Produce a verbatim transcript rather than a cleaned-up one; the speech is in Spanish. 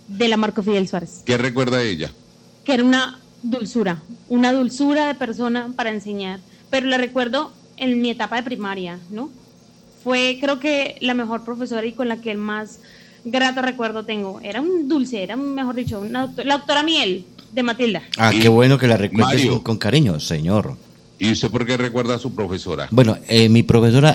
de la Marco Fidel Suárez. ¿Qué recuerda ella? Que era una dulzura, una dulzura de persona para enseñar, pero la recuerdo en mi etapa de primaria, ¿no? Fue, creo que, la mejor profesora y con la que el más grato recuerdo tengo. Era un dulce, era, mejor dicho, una doctora, la doctora Miel de Matilda. Ah, qué bueno que la recuerdes con, con cariño, señor. ¿Y usted por qué recuerda a su profesora? Bueno, eh, mi profesora